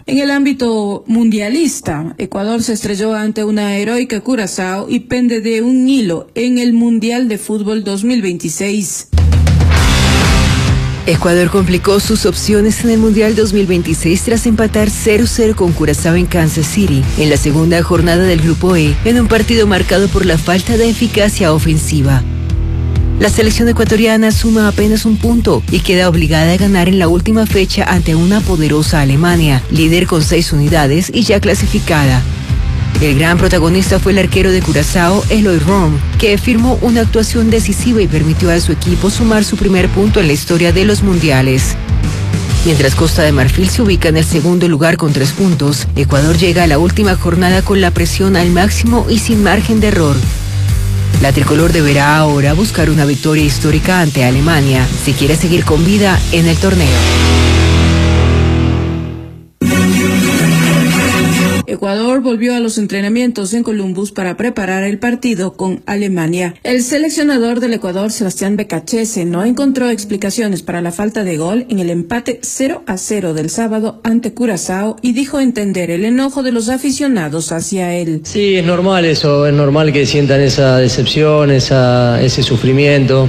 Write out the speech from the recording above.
En el ámbito mundialista, Ecuador se estrelló ante una heroica Curazao y pende de un hilo en el Mundial de Fútbol 2026. Ecuador complicó sus opciones en el Mundial 2026 tras empatar 0-0 con Curazao en Kansas City en la segunda jornada del Grupo E, en un partido marcado por la falta de eficacia ofensiva. La selección ecuatoriana suma apenas un punto y queda obligada a ganar en la última fecha ante una poderosa Alemania, líder con 6 unidades y ya clasificada. El gran protagonista fue el arquero de Curazao, Eloy Rom, que firmó una actuación decisiva y permitió a su equipo sumar su primer punto en la historia de los mundiales. Mientras Costa de Marfil se ubica en el segundo lugar con 3 puntos, Ecuador llega a la última jornada con la presión al máximo y sin margen de error. La tricolor deberá ahora buscar una victoria histórica ante Alemania si quiere seguir con vida en el torneo. Ecuador volvió a los entrenamientos en Columbus para preparar el partido con Alemania. El seleccionador del Ecuador, Sebastián Becachese, no encontró explicaciones para la falta de gol en el empate 0-0 del sábado ante Curazao y dijo entender el enojo de los aficionados hacia él. Sí, es normal eso, es normal que sientan esa decepción, ese sufrimiento.